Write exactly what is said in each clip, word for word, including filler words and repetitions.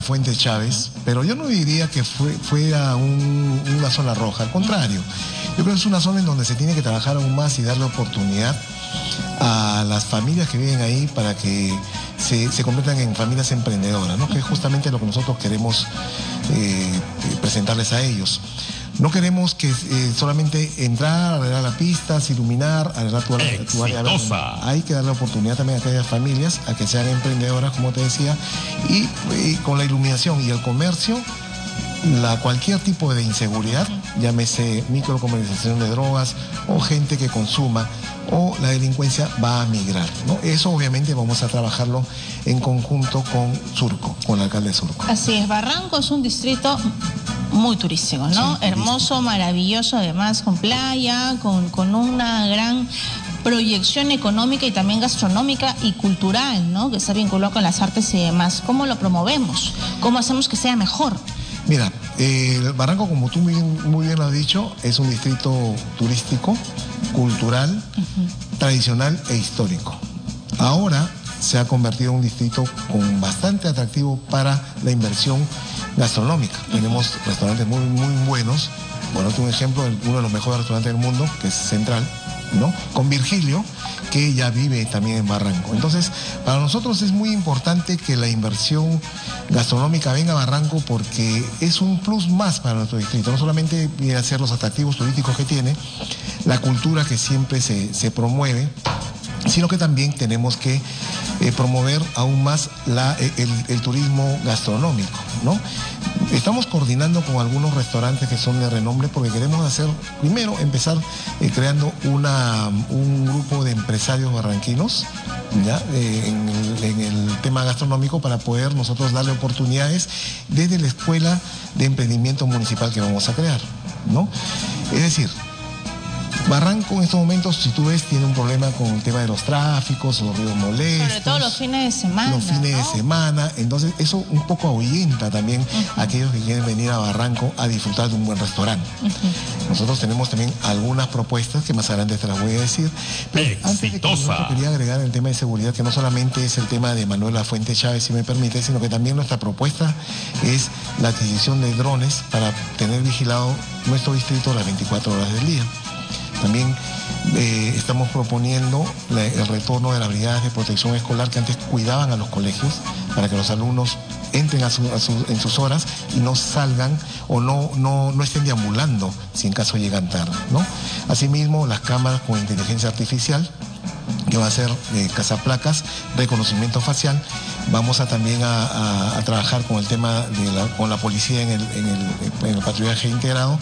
Fuente Chávez, pero yo no diría que fue, fuera un, una zona roja, al contrario. Yo creo que es una zona en donde se tiene que trabajar aún más y darle oportunidad a las familias que viven ahí para que se, se conviertan en familias emprendedoras, ¿no? Que es justamente lo que nosotros queremos eh, presentarles a ellos. No queremos que eh, solamente entrar, arreglar las pistas, iluminar, arreglar tu, tu área verde. Hay que darle oportunidad también a aquellas familias a que sean emprendedoras, como te decía, y, y con la iluminación y el comercio, la, cualquier tipo de inseguridad, llámese microcomercialización de drogas o gente que consuma, o la delincuencia va a migrar, ¿no? Eso obviamente vamos a trabajarlo en conjunto con Surco, con el alcalde de Surco. Así es, Barranco es un distrito muy turístico, ¿no? Sí, hermoso, maravilloso, además con playa, con, con una gran proyección económica y también gastronómica y cultural, ¿no? Que está vinculado con las artes y demás. ¿Cómo lo promovemos? ¿Cómo hacemos que sea mejor? Mira, eh, Barranco, como tú muy bien, muy bien lo has dicho, es un distrito turístico, cultural, uh-huh. tradicional e histórico. Ahora se ha convertido en un distrito con bastante atractivo para la inversión gastronómica. Uh-huh. Tenemos restaurantes muy, muy buenos. Bueno, tengo un ejemplo, uno de los mejores restaurantes del mundo, que es Central, ¿no? Con Virgilio, que ya vive también en Barranco. Entonces, para nosotros es muy importante que la inversión gastronómica venga a Barranco porque es un plus más para nuestro distrito. No solamente viene a ser los atractivos turísticos que tiene, la cultura que siempre se, se promueve, sino que también tenemos que eh, promover aún más la, el, el turismo gastronómico, ¿no? Estamos coordinando con algunos restaurantes que son de renombre porque queremos hacer, primero, empezar eh, creando una, un grupo de empresarios barranquinos, ¿ya? Eh, en, el, en el tema gastronómico para poder nosotros darle oportunidades desde la escuela de emprendimiento municipal que vamos a crear, ¿no? Es decir, Barranco en estos momentos, si tú ves, tiene un problema con el tema de los tráficos, los ruidos molestos. Sobre todo los fines de semana. Los fines ¿no? de semana. Entonces, eso un poco ahuyenta también uh-huh. a aquellos que quieren venir a Barranco a disfrutar de un buen restaurante. Uh-huh. Nosotros tenemos también algunas propuestas que más adelante te las voy a decir. Pero antes de que yo quería agregar el tema de seguridad, que no solamente es el tema de Manuel Lafuente Chávez, si me permite, sino que también nuestra propuesta es la adquisición de drones para tener vigilado nuestro distrito las veinticuatro horas del día. También eh, estamos proponiendo la, el retorno de las brigadas de protección escolar que antes cuidaban a los colegios para que los alumnos entren a su, a su, en sus horas y no salgan o no, no, no estén deambulando si en caso llegan tarde, ¿no? Asimismo, las cámaras con inteligencia artificial, que va a ser eh, cazaplacas, reconocimiento facial. Vamos a también a, a, a trabajar con el tema de la, con la policía en el, en el, en el patrullaje integrado.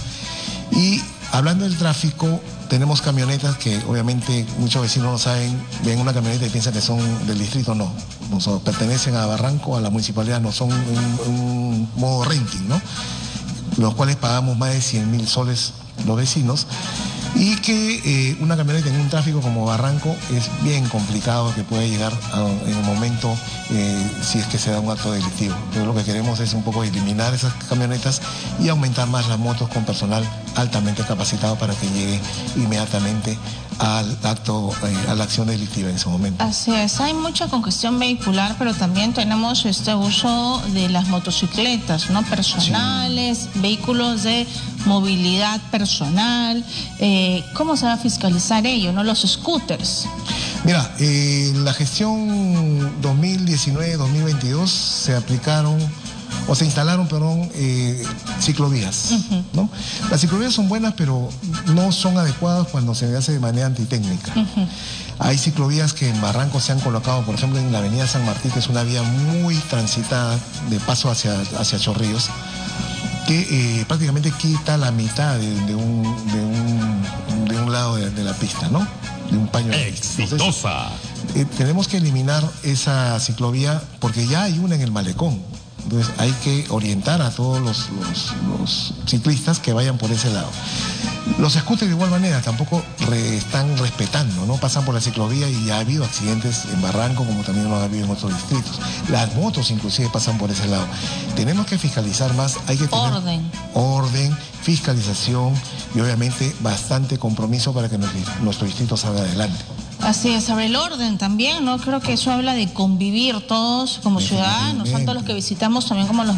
Y hablando del tráfico, tenemos camionetas que obviamente muchos vecinos no saben, ven una camioneta y piensan que son del distrito, no. no pertenecen a Barranco, a la municipalidad, no son un, un modo renting, ¿no? Los cuales pagamos más de cien mil soles los vecinos. Y que eh, una camioneta en un tráfico como Barranco es bien complicado que pueda llegar a, en un momento eh, si es que se da un acto delictivo. Entonces lo que queremos es un poco eliminar esas camionetas y aumentar más las motos con personal altamente capacitado para que llegue inmediatamente al acto, eh, a la acción delictiva en ese momento. Así es, hay mucha congestión vehicular, pero también tenemos este uso de las motocicletas, ¿no? Personales, sí. Vehículos de movilidad personal. Eh, ¿Cómo se va a fiscalizar ello, no? Los scooters. Mira, eh, la gestión dos mil diecinueve dos mil veintidós se aplicaron o se instalaron, perdón, eh, ciclovías, uh-huh. ¿no? Las ciclovías son buenas, pero no son adecuadas cuando se hace de manera antitécnica. Uh-huh. Hay ciclovías que en Barranco se han colocado, por ejemplo, en la avenida San Martín, que es una vía muy transitada de paso hacia, hacia Chorrillos, que eh, prácticamente quita la mitad de, de, un, de, un, de un lado de, de la pista, ¿no? De un paño. Exitosa. Entonces, eh, tenemos que eliminar esa ciclovía porque ya hay una en el malecón. Entonces hay que orientar a todos los, los, los ciclistas que vayan por ese lado. Los scooters de igual manera tampoco re, están respetando, ¿no? Pasan por la ciclovía y ya ha habido accidentes en Barranco como también lo ha habido en otros distritos. Las motos inclusive pasan por ese lado. Tenemos que fiscalizar más, hay que tener orden, orden fiscalización y obviamente bastante compromiso para que nuestro distrito salga adelante. Así es, sobre el orden también, ¿no? Creo que eso habla de convivir todos como ciudadanos, tanto los que visitamos también como los